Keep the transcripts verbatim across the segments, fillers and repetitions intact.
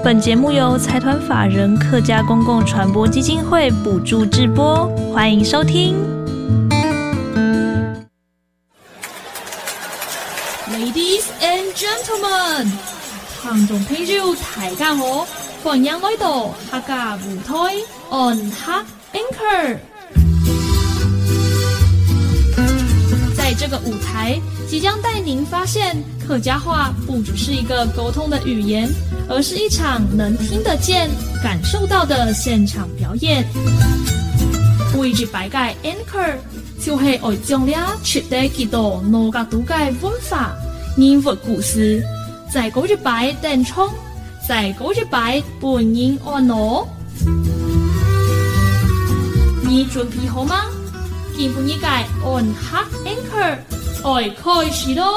本节目由财团法人客家公共传播基金会补助制播，欢迎收听。 Ladies and gentlemen， 聽眾朋友大家好，歡迎來到客家舞台 On Hak Anchor。在這個舞台，即將帶您發現客家話不只是一個溝通的語言，而是一場能聽得見、感受到的現場表演。每一擺嘅 Anchor 就係愛將倆徹底記到農家獨嘅文化、人物故事，在嗰一擺電衝，在嗰一擺本人按攞。你準備好嗎？今晡日嘅 On Hak Anchor 愛開始咯！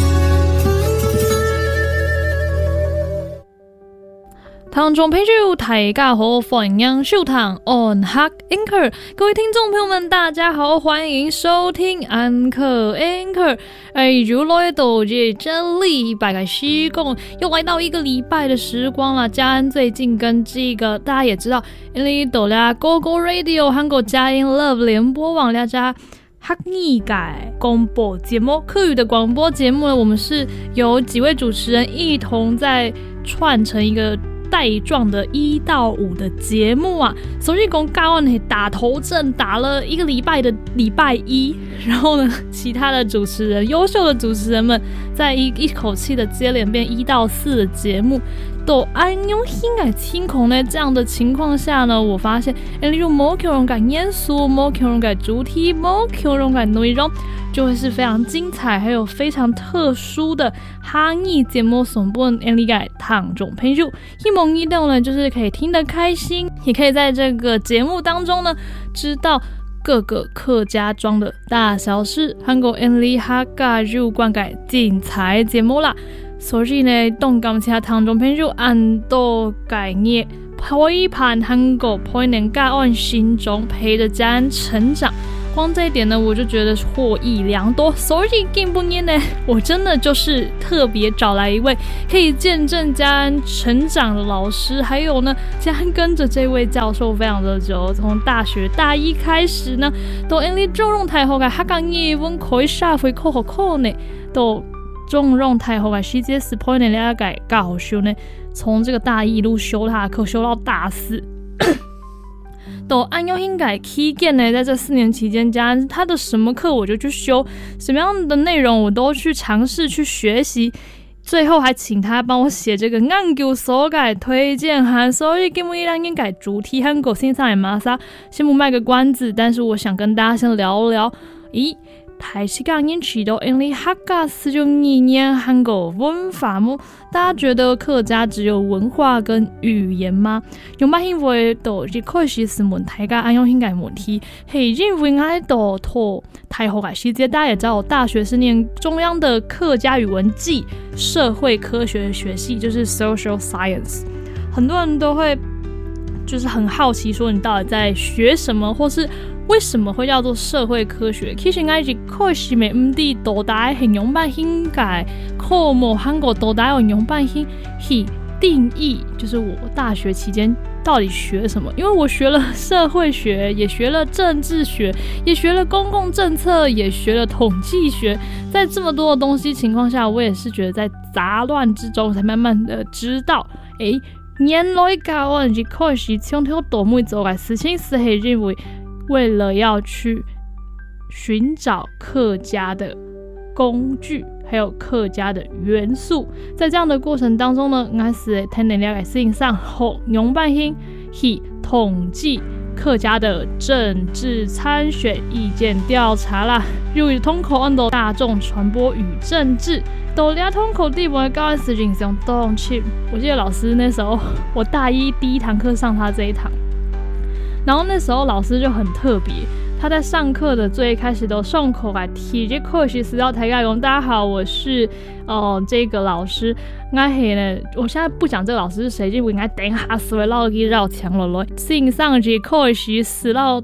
聽眾朋友大家好，歡迎收聽 On Hak Anchor， 各位聽眾朋友們大家好，歡迎收聽 Anchor Anchor。哎，又來到這這禮拜的時光，又來到一個禮拜的時光了。嘉恩最近跟這個大家也知道，因為到了 Go Go Radio 韓國佳音 Love 聯播網了家。客語嘅廣播節目，客語的廣播節目呢，我們是由幾位主持人一同在串成一個帶狀的一到五的節目啊。所以講高安打頭陣打了一個禮拜的禮拜一，然後呢，其他的主持人，優秀的主持人們，在一一口氣的接連變一到四的節目。都按用心嘅情況呢，這樣的情況下呢，我發現，誒，例如某內容嘅元素、某內容嘅主題、某內容嘅內容，就會是非常精彩，還有非常特殊的客語節目送俾你嘅聽眾朋友。希望你哋呢，就是可以聽得開心，也可以在這個節目當中呢，知道各個客家莊的大小事，韓國你客家有關嘅精彩節目啦。所以呢，動感謝聽眾朋友按到改業陪伴韓國陪年家安心中陪着家人成長，光這一點呢，我就覺得獲益良多。所以今晡日呢，我真的就是特別找來一位可以見證家人成長的老師，還有呢，家人跟着這位教授非常的久，從大學大一開始呢，都因為重用太後嘅客家語文可以社會科學課呢，都重用太後嘅時節是陪你了解教授呢，從這個大一一路修他的課修到大四，都按照應該期間呢，在這四年期間，家他的什麼課我就去修，什麼樣的內容我都去嘗試去學習，最後還請他幫我寫這個研究所嘅推薦函。所以今晡日應該主題韓國欣賞的馬莎，先不賣個關子，但是我想跟大家先聊聊，咦？台西港引起到因為客家四九二年韓國文化麼？大家覺得客家只有文化跟語言嗎？有冇認為到一開始是問大家按用應該問題，係認為我到托台後嘅時節，大家也知道我大學是念中央的客家語文暨社會科學學系，就是 social science， 很多人都會就是很好奇說你到底在學什麼，或是為什麼會叫做社會科學？其實我一開始咪唔知到底形容版應該科目韓國到底有形容版應去定義，就是我大學期間到底學什麼？因為我學了社會學，也學了政治學，也學了公共政策，也學了統計學。在這麼多的東西情況下，我也是覺得在雜亂之中才慢慢的知道，誒，原來教我一開始從頭到尾做嘅事情是係認為。為了要去尋找客家的工具，還有客家的元素，在這樣的過程當中呢，我是聽人了解事情上學用辦法去統計客家的政治參選意見調查啦。由於通口按到大眾傳播與政治，到了通口地方的高安事情上動去。我記得老師那時候，我大一第一堂課上他這一堂。然後那時候老師就很特別，他在上課的最一開始都順口來提這課時資料台講，大家好，我是呃這個老師。我係呢，我現在不講這個老師是誰，因為我等下是會繞去繞牆了咯。線上這課時資料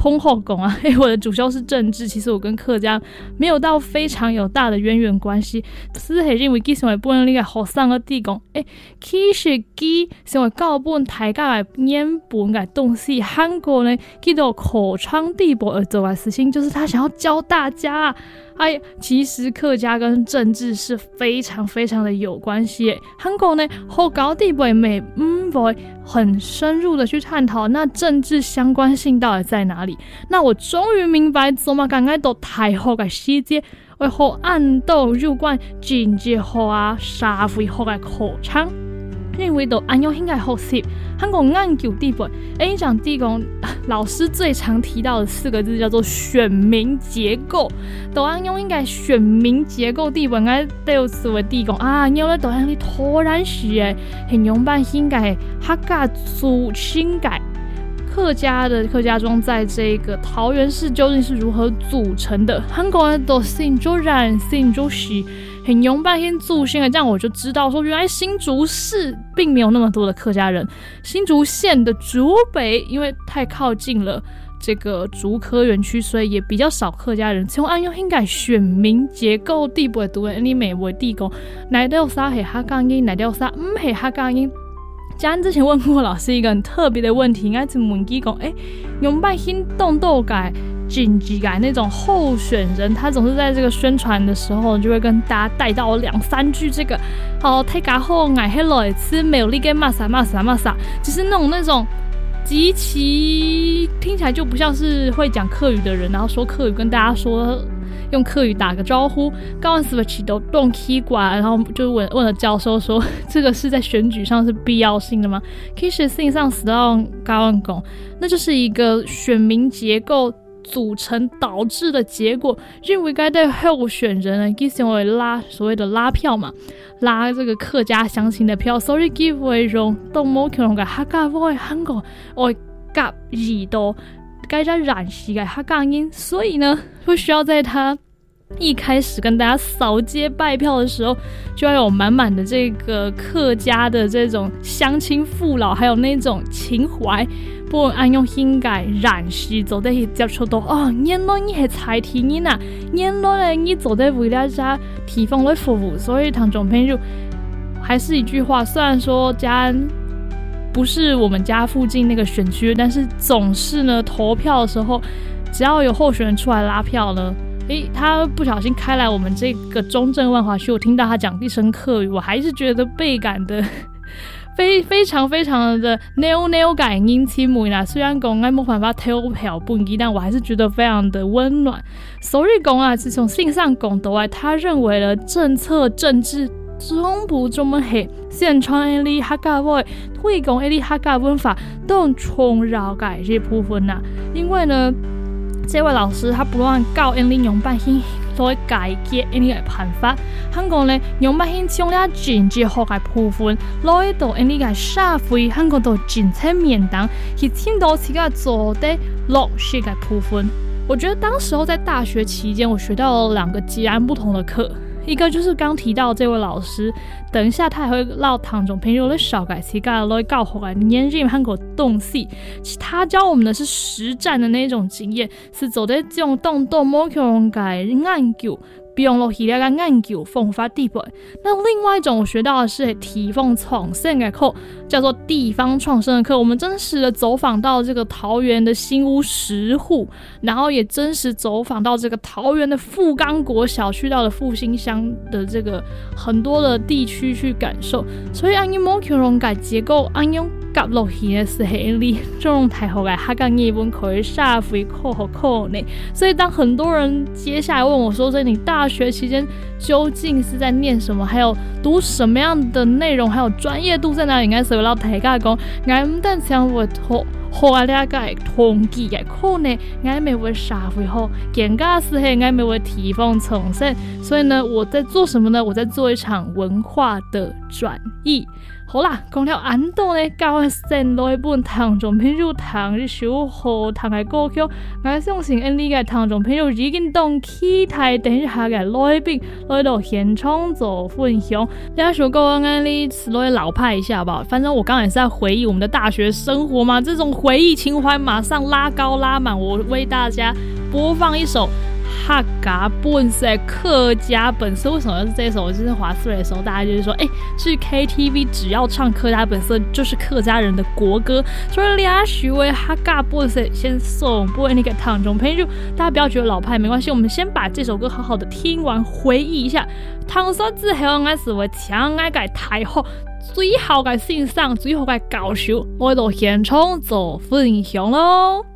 通后讲啊，欸，我的主修是政治，其实我跟客家没有到非常有大的渊源关系，只是认为佢成为本呢個學生嘅地講，誒，其實佢成為教本大家嘅原本嘅東西，韓國呢，佢到口腔地步而做嘅事情，就是他想要教大家。哎，其實客家跟政治是非常非常的有關係。韓國呢，好高地步沒唔會很深入的去探討那政治相關性到底在哪裡。那我終於明白，怎麼講到大學嘅世界會好按到有關經濟學啊、社會學嘅口腔。認為到按樣應該學習韓國研究地步，誒，講地講老師最常提到的四個字叫做選民結構。到按樣應該選民結構地步，應該都有詞為地講啊，因為到按你突然時誒，很用辦應該客家族親改。客家的客家莊在這個桃園市究竟是如何組成的？韓國人都信就然信就是很用半天組成的，這樣我就知道說，原來新竹市並沒有那麼多的客家人。新竹縣的竹北因為太靠近了這個竹科園區，所以也比較少客家人。從按用應該選民結構地步讀的，你每位地講哪條啥係客家人，哪條啥唔係客家人。嘉恩之前問過老師一個很特別的問題，應該是問佢講，哎，用拜新動鬥改、經濟改那種候選人，他總是在這個宣傳的時候，就會跟大家帶到兩三句這個，哦，太家好，愛黑來吃美麗嘅瑪莎瑪莎瑪莎，就是那種那種極其聽起來就不像是會講客語的人，然後說客語跟大家說。用客語打個招呼，高安斯的起都動氣管，然後就問問了教授說，這個是在選舉上是必要性的嗎？其實事實上死到高安講，那就是一個選民結構組成導致的結果，認為該的候選人呢，其實會拉所謂的拉票嘛，拉這個客家鄉親的票，所以佢會用到某可能嘅客家話韓國愛夾耳朵。該在染洗嘅客家人，所以呢，會需要在他一開始跟大家掃街拜票的時候，就要有滿滿的這個客家的這種鄉親父老，還有那種情懷。不按用應該染洗走在接觸到哦，原來你係財體人啊，原來你走在為了家地方來服務，所以唐總朋友還是一句話，雖然說嘉安不是我們家附近那個選區，但是總是呢投票的時候，只要有候選人出來拉票呢，誒，他不小心開來我們這個中正萬華區，我聽到他講一聲客語，我還是覺得倍感的非非常非常的 neo neo 感應親妹啦。雖然講我冇辦法投票本意，但我還是覺得非常的溫暖。所以講啊，自從信上講到來，他認為了政策政治總部這麼黑，宣傳的客家話，推廣的客家文化都重繞改這部分啦。因為呢，這位老師他不斷教人哋用百姓來改革人哋嘅辦法。韓國呢，用百姓從了經濟學嘅部分，來到人哋嘅社會，韓國到政策面當，去聽到自己做的落實嘅部分。我覺得當時候在大學期間，我學到了兩個截然不同的課。一個就是剛提到這位老師，等一下他還會嘮唐種朋友的小改期間來教學來研究韓國東西。他教我們的是實戰的那種經驗，是走在這種動動某種改研究，不用落去那個研究方法地步。那另外一種我學到的是地方創生的課，叫做地方創生的課。我們真實的走訪到這個桃園的新屋十戶，然後也真實走訪到這個桃園的富岡國小，去到了復興鄉的這個很多的地區去感受。所以按用某種改結構，按用夾落去的是很厲這種太好嘅客家語文可以社會課和課呢。所以當很多人接下來問我說，在你大學期間究竟是在念什麼，還有讀什麼樣的內容，還有專業度在哪裡？應該是為了大家講，我唔但想我學學啊呢個統計嘅課呢，我咪會社會學，更加是係我咪會地方創生。所以呢，我在做什麼呢？我在做一場文化的轉譯。 好啦，讲了安度呢，教我先来一本听众朋友听一首好听的歌曲。我相信因你嘅听众朋友已經當期待等一下嘅來賓來到現場做分享。這首歌我你來老派一下好不好？反正我剛才是在回憶我們的大學生活嘛，這種回憶情懷馬上拉高拉滿。我為大家播放一首客家本色客家本色。為什麼是這首？就是滑出來的時候，大家就是說，哎，去 K T V 只要唱客家本色，就是客家人的國歌。所以倆許為客家本色先送俾你個聽眾朋友，大家不要覺得老派，沒關係，我們先把這首歌好好的聽完，回憶一下。聽咗之後，我是會請我嘅太學最後嘅欣賞，最後嘅教授來到現場做分享咯。